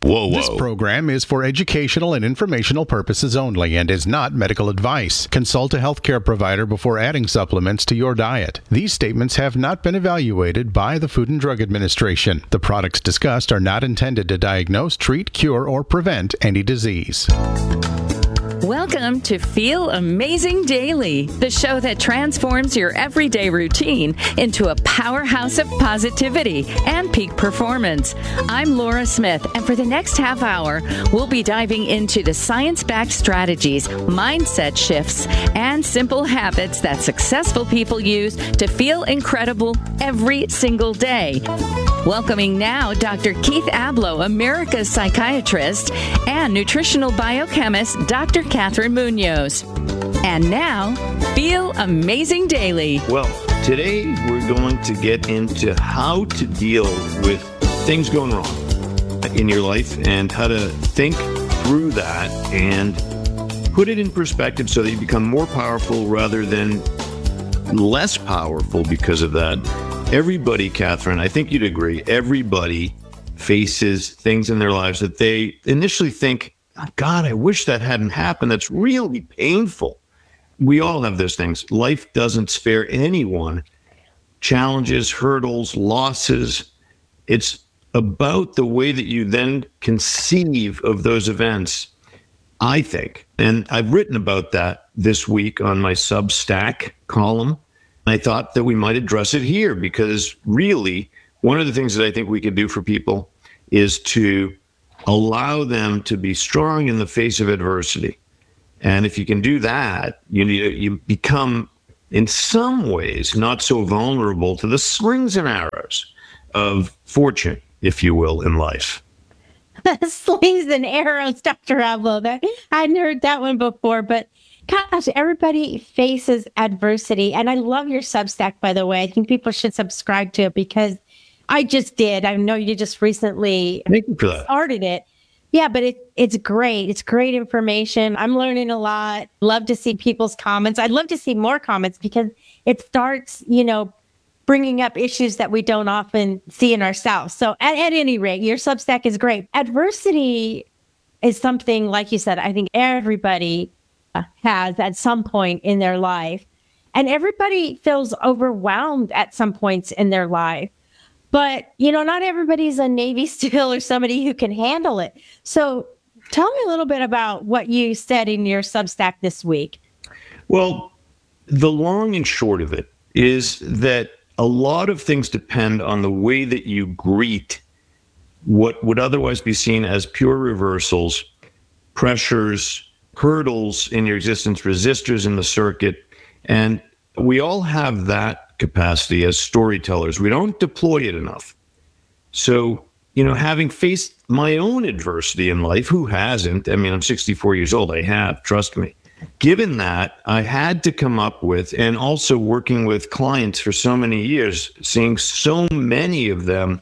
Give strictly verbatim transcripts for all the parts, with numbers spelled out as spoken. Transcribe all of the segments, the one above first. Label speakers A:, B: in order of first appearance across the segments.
A: Whoa, whoa.
B: This program is for educational and informational purposes only and is not medical advice. Consult a healthcare provider before adding supplements to your diet. These statements have not been evaluated by the Food and Drug Administration. The products discussed are not intended to diagnose, treat, cure, or prevent any disease.
C: Welcome to Feel Amazing Daily, the show that transforms your everyday routine into a powerhouse of positivity and peak performance. I'm Laura Smith, and for the next half hour, we'll be diving into the science-backed strategies, mindset shifts, and simple habits that successful people use to feel incredible every single day. Welcoming now Doctor Keith Ablow, America's psychiatrist, and nutritional biochemist Doctor Catherine Munoz. And now, Feel Amazing Daily.
A: Well, today we're going to get into how to deal with things going wrong in your life and how to think through that and put it in perspective so that you become more powerful rather than less powerful because of that. Everybody, Catherine, I think you'd agree, everybody faces things in their lives that they initially think, God, I wish that hadn't happened. That's really painful. We all have those things. Life doesn't spare anyone. Challenges, hurdles, losses. It's about the way that you then conceive of those events, I think. And I've written about that this week on my Substack column. I thought that we might address it here because really one of the things that I think we can do for people is to allow them to be strong in the face of adversity. And if you can do that, you need, you become in some ways not so vulnerable to the slings and arrows of fortune, if you will, in life.
D: Slings and arrows, Doctor Ablow. That I hadn't heard that one before, but gosh, everybody faces adversity. And I love your Substack, by the way. I think people should subscribe to it because I just did. I know you just recently
A: Thank you for that.
D: started it. Yeah, but it, it's great. It's great information. I'm learning a lot. Love to see people's comments. I'd love to see more comments because it starts, you know, bringing up issues that we don't often see in ourselves. So at, at any rate, your Substack is great. Adversity is something, like you said, I think everybody has at some point in their life. And everybody feels overwhelmed at some points in their life. But, you know, not everybody's a Navy SEAL or somebody who can handle it. So tell me a little bit about what you said in your Substack this week.
A: Well, the long and short of it is that a lot of things depend on the way that you greet what would otherwise be seen as pure reversals, pressures, hurdles in your existence, resistors in the circuit. And we all have that capacity as storytellers. We don't deploy it enough. So, you know, having faced my own adversity in life, who hasn't? I mean, I'm sixty-four years old. I have, trust me. Given that, I had to come up with, and also working with clients for so many years, seeing so many of them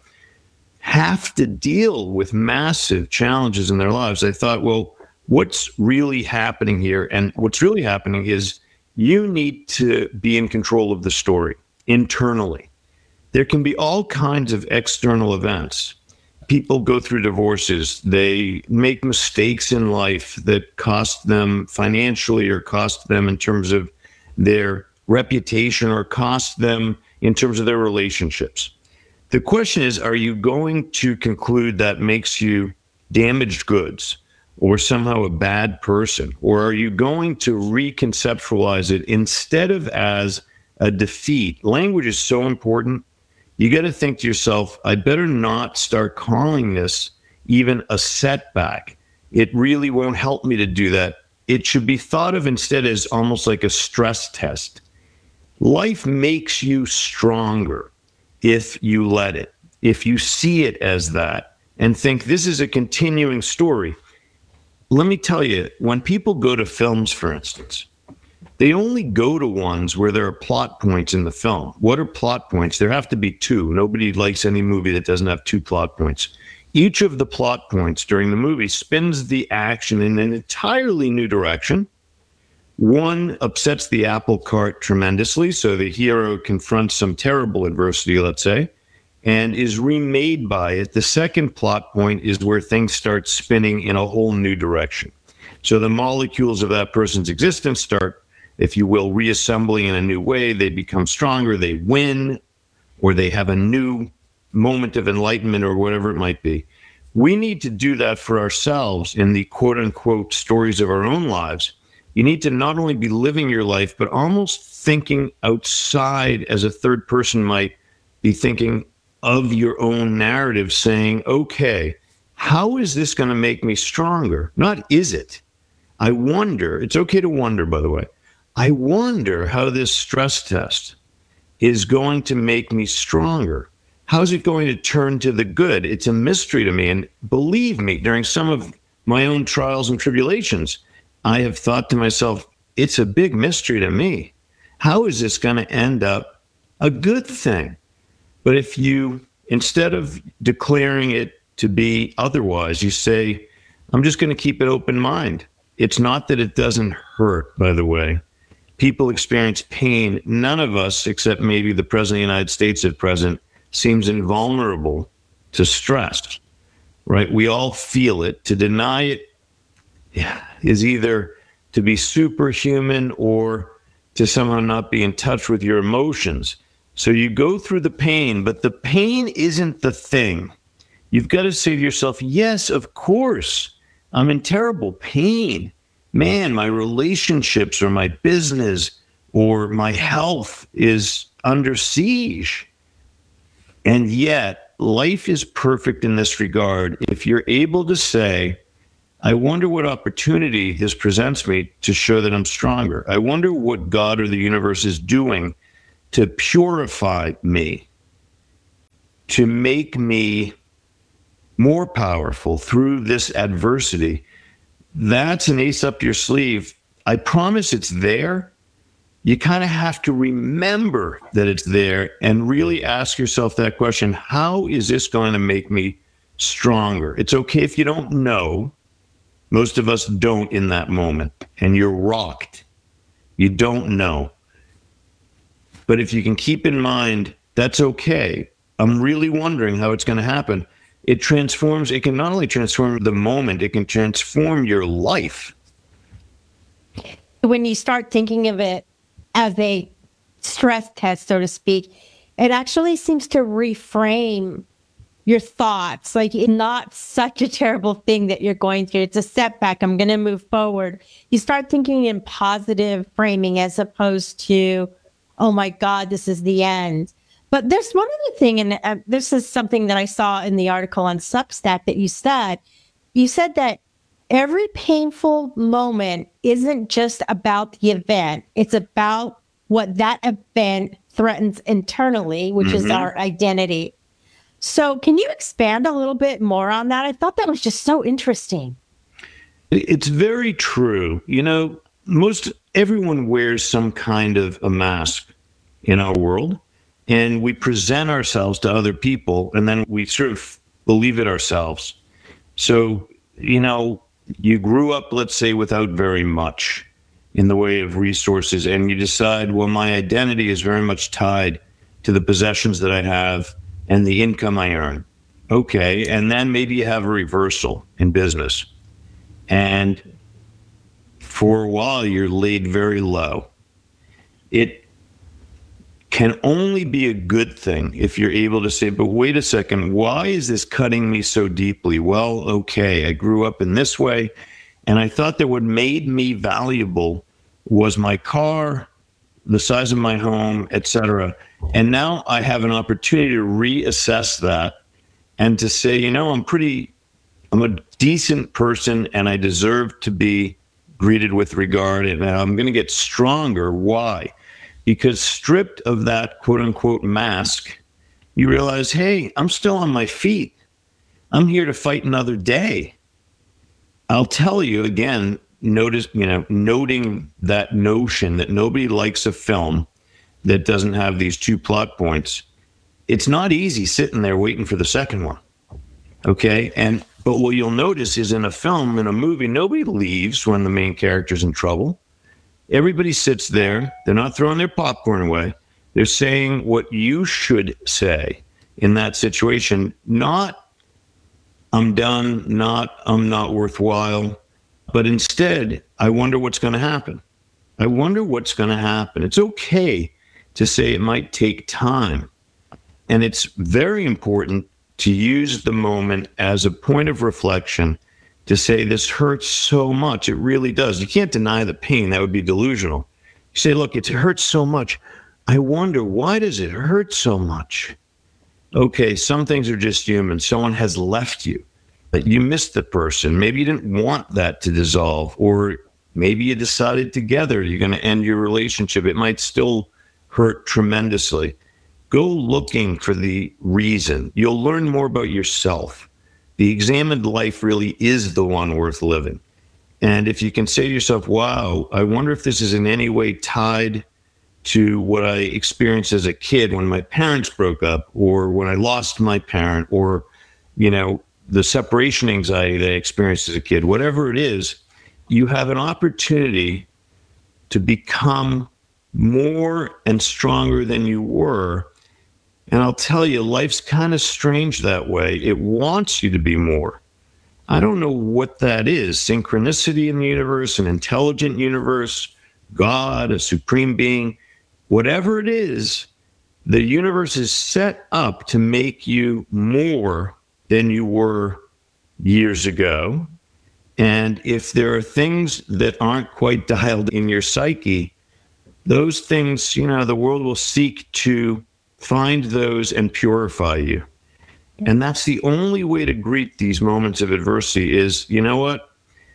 A: have to deal with massive challenges in their lives, I thought, well, what's really happening here? And what's really happening is you need to be in control of the story internally. There can be all kinds of external events. People go through divorces. They make mistakes in life that cost them financially or cost them in terms of their reputation or cost them in terms of their relationships. The question is, are you going to conclude that makes you damaged goods or somehow a bad person? Or are you going to reconceptualize it instead of as a defeat? Language is so important. You got to think to yourself, I better not start calling this even a setback. It really won't help me to do that. It should be thought of instead as almost like a stress test. Life makes you stronger if you let it, if you see it as that and think this is a continuing story. Let me tell you, when people go to films, for instance, they only go to ones where there are plot points in the film. What are plot points? There have to be two. Nobody likes any movie that doesn't have two plot points. Each of the plot points during the movie spins the action in an entirely new direction. One upsets the apple cart tremendously, so the hero confronts some terrible adversity, let's say. and is remade by it, the second plot point is where things start spinning in a whole new direction. So the molecules of that person's existence start, if you will, reassembling in a new way. They become stronger, they win, or they have a new moment of enlightenment or whatever it might be. We need to do that for ourselves in the quote unquote stories of our own lives. You need to not only be living your life, but almost thinking outside as a third person might be thinking of your own narrative, saying, okay, how is this going to make me stronger? Not is it? I wonder, it's okay to wonder, by the way, I wonder how this stress test is going to make me stronger. How's it going to turn to the good? It's a mystery to me. And believe me, during some of my own trials and tribulations, I have thought to myself, it's a big mystery to me. How is this going to end up a good thing? But if you, instead of declaring it to be otherwise, you say, I'm just going to keep an open mind. It's not that it doesn't hurt, by the way. People experience pain. None of us, except maybe the President of the United States at present, seems invulnerable to stress, right? We all feel it. To deny it is either to be superhuman or to somehow not be in touch with your emotions. So you go through the pain, but the pain isn't the thing. You've got to say to yourself, yes, of course, I'm in terrible pain. Man, my relationships or my business or my health is under siege. And yet, life is perfect in this regard. If you're able to say, I wonder what opportunity this presents me to show that I'm stronger. I wonder what God or the universe is doing to purify me, to make me more powerful through this adversity. That's an ace up your sleeve. I promise it's there. You kind of have to remember that it's there and really ask yourself that question. How is this going to make me stronger? It's okay if you don't know. Most of us don't in that moment, and you're rocked. You don't know. But if you can keep in mind, that's okay. I'm really wondering how it's going to happen. It transforms, it can not only transform the moment, it can transform your life.
D: When you start thinking of it as a stress test, so to speak, it actually seems to reframe your thoughts. Like, it's not such a terrible thing that you're going through. It's a setback. I'm going to move forward. You start thinking in positive framing as opposed to, oh my God, this is the end. But there's one other thing, and uh, this is something that I saw in the article on Substack that you said. You said that every painful moment isn't just about the event. It's about what that event threatens internally, which mm-hmm. is our identity. So can you expand a little bit more on that? I thought that was just so interesting.
A: It's very true. You know, most everyone wears some kind of a mask in our world, and we present ourselves to other people, and then we sort of believe it ourselves. So, you know, you grew up, let's say, without very much in the way of resources, and you decide, well, my identity is very much tied to the possessions that I have and the income I earn. Okay, and then maybe you have a reversal in business. And for a while, you're laid very low. It can only be a good thing if you're able to say, but wait a second, why is this cutting me so deeply? Well, okay, I grew up in this way, and I thought that what made me valuable was my car, the size of my home, et cetera. And now I have an opportunity to reassess that and to say, you know, I'm pretty, I'm a decent person and I deserve to be greeted with regard, and I'm going to get stronger. Why? Because stripped of that quote unquote mask, you realize, hey, I'm still on my feet. I'm here to fight another day. I'll tell you again, notice, you know, noting that notion that nobody likes a film that doesn't have these two plot points. It's not easy sitting there waiting for the second one. Okay. And, but what you'll notice is in a film, in a movie, nobody leaves when the main character's in trouble. Everybody sits there. They're not throwing their popcorn away. They're saying what you should say. in that situation. Not, I'm done, not, I'm not worthwhile, but instead, I wonder what's going to happen. I wonder what's going to happen. It's okay to say it might take time. And it's very important to use the moment as a point of reflection to say, this hurts so much. It really does. You can't deny the pain. That would be delusional. You say, look, it hurts so much. I wonder, why does it hurt so much? Okay, some things are just human. Someone has left you, but you missed the person. Maybe you didn't want that to dissolve, or maybe you decided together you're going to end your relationship. It might still hurt tremendously. Go looking for the reason. You'll learn more about yourself. The examined life really is the one worth living. And if you can say to yourself, wow, I wonder if this is in any way tied to what I experienced as a kid when my parents broke up, or when I lost my parent, or, you know, the separation anxiety that I experienced as a kid, whatever it is, you have an opportunity to become more and stronger than you were. And I'll tell you, life's kind of strange that way. It wants you to be more. I don't know what that is. Synchronicity in the universe, an intelligent universe, God, a supreme being, whatever it is, the universe is set up to make you more than you were years ago. And if there are things that aren't quite dialed in your psyche, those things, you know, the world will seek to find those and purify you. And that's the only way to greet these moments of adversity is, you know what?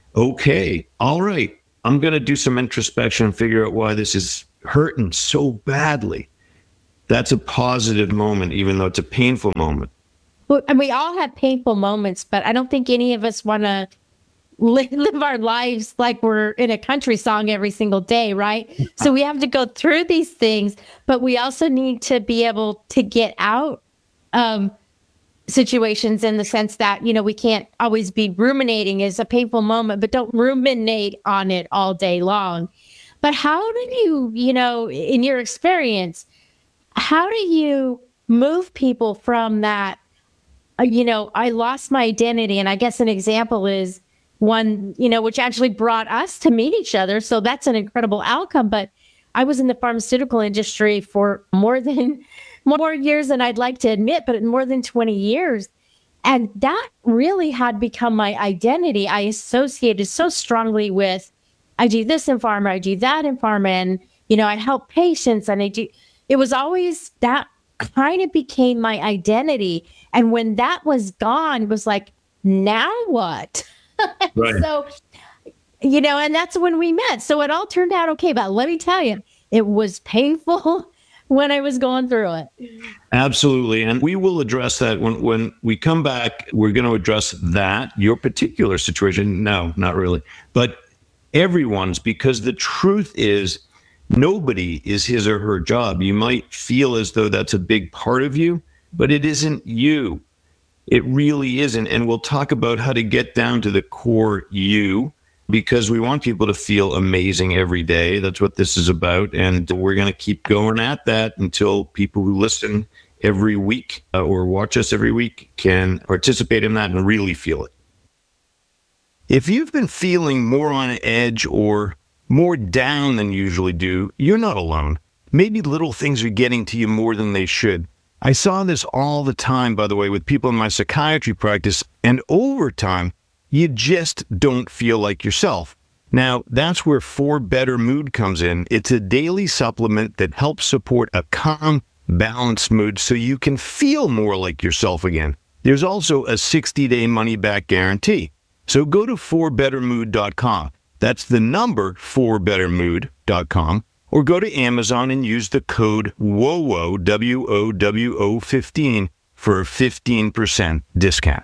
A: Okay, all right, I'm going to do some introspection and figure out why this is hurting so badly. That's a positive moment, even though it's a painful moment.
D: Well, and we all have painful moments, but I don't think any of us want to live, live our lives like we're in a country song every single day, right? So we have to go through these things, but we also need to be able to get out of situations in the sense that, you know, we can't always be ruminating. It's a painful moment, but don't ruminate on it all day long. But how do you, you know, in your experience, how do you move people from that, uh, you know, I lost my identity? And I guess an example is one, you know, which actually brought us to meet each other. So that's an incredible outcome. But I was in the pharmaceutical industry for more than more years than I'd like to admit, but more than twenty years. And that really had become my identity. I associated so strongly with, I do this in pharma, I do that in pharma, and, you know, I help patients, and I do, it was always, that kind of became my identity. And when that was gone, it was like, now what?
A: Right.
D: So, you know, and that's when we met. So it all turned out okay. But let me tell you, it was painful when I was going through it.
A: Absolutely. And we will address that when, when we come back. We're going to address that, your particular situation. No, not really. But everyone's, because the truth is nobody is his or her job. You might feel as though that's a big part of you, but it isn't you. It really isn't. And we'll talk about how to get down to the core you, because we want people to feel amazing every day. That's what this is about. And we're going to keep going at that until people who listen every week uh, or watch us every week can participate in that and really feel it. If you've been feeling more on edge or more down than you usually do, you're not alone. Maybe little things are getting to you more than they should. I saw this all the time, by the way, with people in my psychiatry practice, and over time, you just don't feel like yourself. Now, that's where four better Mood comes in. It's a daily supplement that helps support a calm, balanced mood so you can feel more like yourself again. There's also a sixty-day money-back guarantee. So go to four better mood dot com. That's the number four better mood dot com. Or go to Amazon and use the code W O W O, W O W O fifteen for a fifteen percent discount.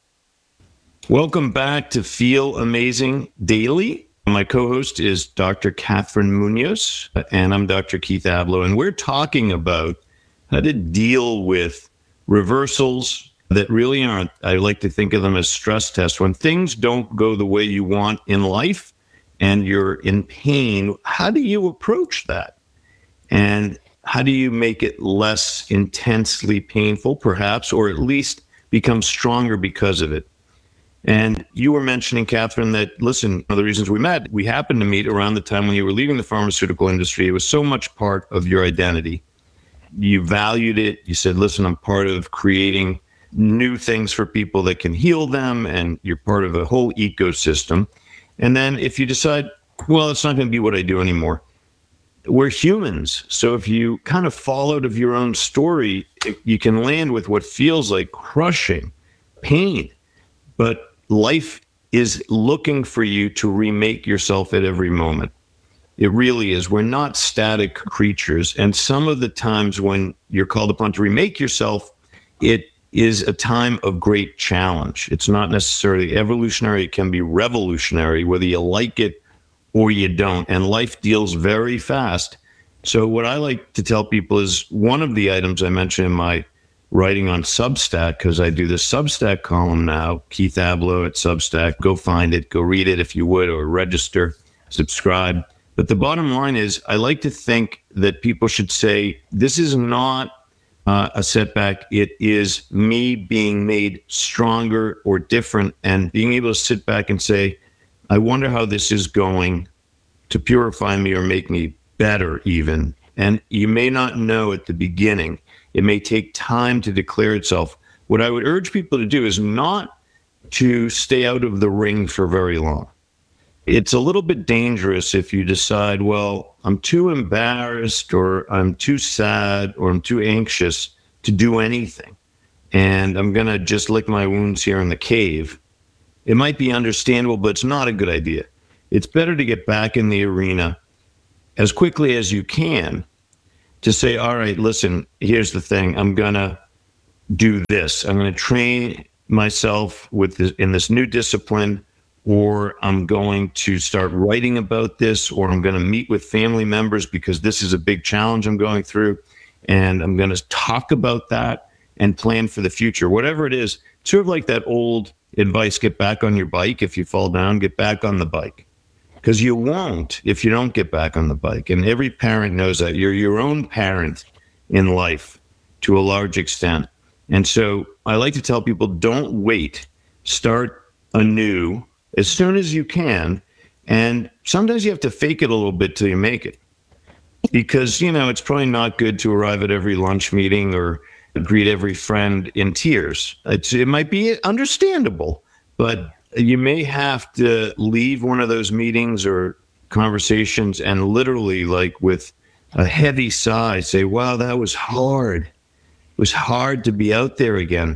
A: Welcome back to Feel Amazing Daily. My co-host is Doctor Catherine Munoz, and I'm Doctor Keith Ablow, and we're talking about how to deal with reversals that really aren't, I like to think of them as stress tests. When things don't go the way you want in life and you're in pain, how do you approach that? And how do you make it less intensely painful, perhaps, or at least become stronger because of it? And you were mentioning, Catherine, that, listen, one of the reasons we met, we happened to meet around the time when you were leaving the pharmaceutical industry. It was so much part of your identity. You valued it. You said, listen, I'm part of creating new things for people that can heal them, and you're part of a whole ecosystem. And then if you decide, well, it's not going to be what I do anymore, we're humans. So if you kind of fall out of your own story, you can land with what feels like crushing pain. But life is looking for you to remake yourself at every moment. It really is. We're not static creatures. And some of the times when you're called upon to remake yourself, it is a time of great challenge. It's not necessarily evolutionary. It can be revolutionary, whether you like it or you don't. And life deals very fast. So what I like to tell people is one of the items I mentioned in my writing on Substack, because I do this Substack column now, Keith Abloh at Substack. Go find it, go read it if you would, or register, subscribe. But the bottom line is, I like to think that people should say, this is not uh, a setback. It is me being made stronger or different, and being able to sit back and say, I wonder how this is going to purify me or make me better even. And you may not know at the beginning. It may take time to declare itself. What I would urge people to do is not to stay out of the ring for very long. It's a little bit dangerous if you decide, well, I'm too embarrassed, or I'm too sad, or I'm too anxious to do anything, and I'm going to just lick my wounds here in the cave. It might be understandable, but it's not a good idea. It's better to get back in the arena as quickly as you can, to say, all right, listen, here's the thing. I'm going to do this. I'm going to train myself with this, in this new discipline, or I'm going to start writing about this, or I'm going to meet with family members because this is a big challenge I'm going through, and I'm going to talk about that and plan for the future. Whatever it is, sort of like that old advice, get back on your bike. If you fall down, get back on the bike. Because you won't if you don't get back on the bike. And every parent knows that. You're your own parent in life to a large extent. And so I like to tell people, don't wait. Start anew as soon as you can. And sometimes you have to fake it a little bit till you make it. Because, you know, it's probably not good to arrive at every lunch meeting or greet every friend in tears. It's, it might be understandable, but you may have to leave one of those meetings or conversations and literally, like with a heavy sigh, say, wow, that was hard. It was hard to be out there again.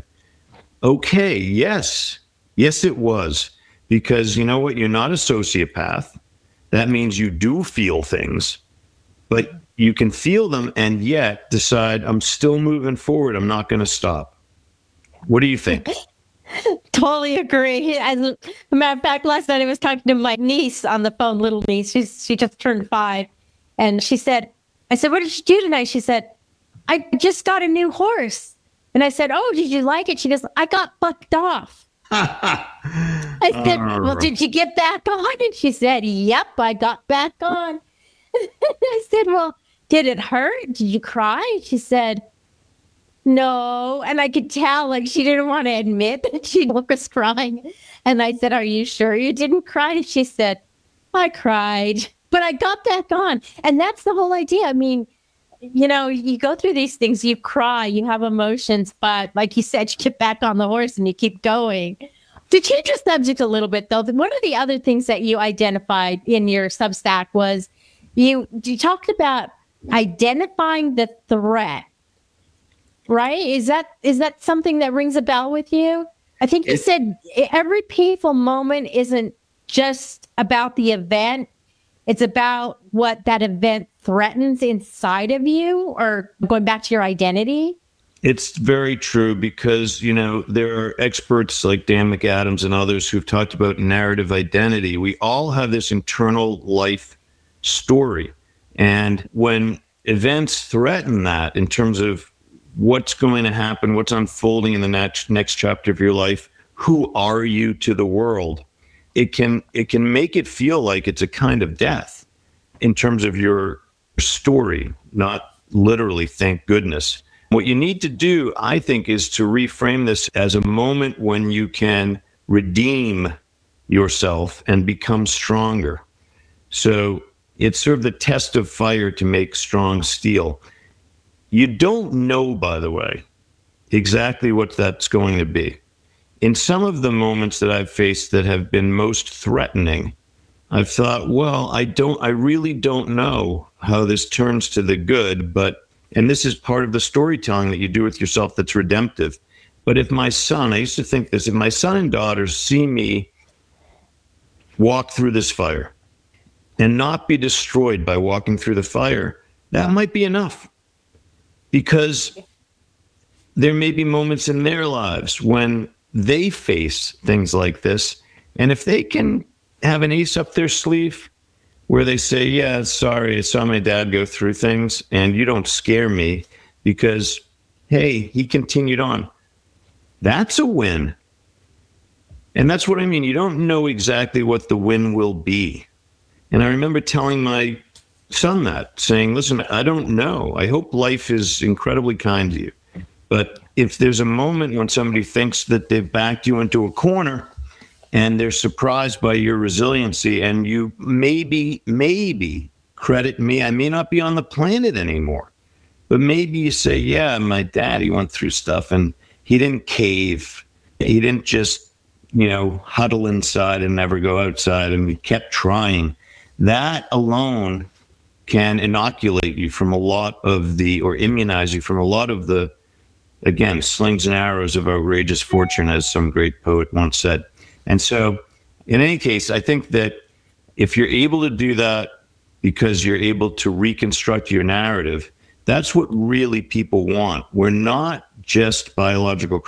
A: Okay, yes. Yes, it was. Because you know what? You're not a sociopath. That means you do feel things, but you can feel them and yet decide, I'm still moving forward. I'm not going to stop. What do you think?
D: Totally agree. As a matter of fact, last night I was talking to my niece on the phone, little niece. She's, she just turned five. And she said, I said, what did you do tonight? She said, I just got a new horse. And I said, oh, did you like it? She goes, I got bucked off. I said, well, did you get back on? And she said, yep, I got back on. I said, well, did it hurt? Did you cry? She said, no. And I could tell, like, she didn't want to admit that she was crying. And I said, are you sure you didn't cry? And she said, I cried, but I got back on. And that's the whole idea. I mean, you know, you go through these things, you cry, you have emotions, but like you said, you get back on the horse and you keep going. To change the subject a little bit, though, one of the other things that you identified in your Substack was you, you talked about identifying the threat. Right? Is that is that something that rings a bell with you? I think you it's, said every painful moment isn't just about the event. It's about what that event threatens inside of you, or going back to your identity.
A: It's very true because, you know, there are experts like Dan McAdams and others who've talked about narrative identity. We all have this internal life story. And when events threaten that in terms of what's going to happen, what's unfolding in the next next chapter of your life, who are you to the world, it can it can make it feel like it's a kind of death in terms of your story, not literally, thank goodness. What you need to do, I think, is to reframe this as a moment when you can redeem yourself and become stronger. So it's sort of the test of fire to make strong steel. You don't know, by the way, exactly what that's going to be. In some of the moments that I've faced that have been most threatening, I've thought, well, I don't, I really don't know how this turns to the good, but, and this is part of the storytelling that you do with yourself that's redemptive. But if my son, I used to think this, if my son and daughters see me walk through this fire and not be destroyed by walking through the fire, that might be enough. Because there may be moments in their lives when they face things like this. And if they can have an ace up their sleeve where they say, yeah, sorry, I saw my dad go through things and you don't scare me because, hey, he continued on. That's a win. And that's what I mean. You don't know exactly what the win will be. And I remember telling my son that, saying, listen, I don't know. I hope life is incredibly kind to you. But if there's a moment when somebody thinks that they've backed you into a corner and they're surprised by your resiliency and you maybe, maybe credit me, I may not be on the planet anymore, but maybe you say, yeah, my daddy went through stuff and he didn't cave. He didn't just, you know, huddle inside and never go outside, and he kept trying. That alone can inoculate you from a lot of the, or immunize you from a lot of the, again, slings and arrows of outrageous fortune, as some great poet once said. And so, in any case, I think that if you're able to do that because you're able to reconstruct your narrative, that's what really people want. We're not just biological